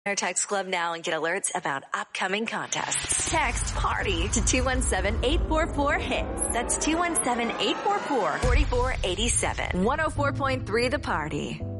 Our Text Club now and get alerts about upcoming contests. Text PARTY to 217-844-HITS. That's 217-844-4487. 104.3 The Party.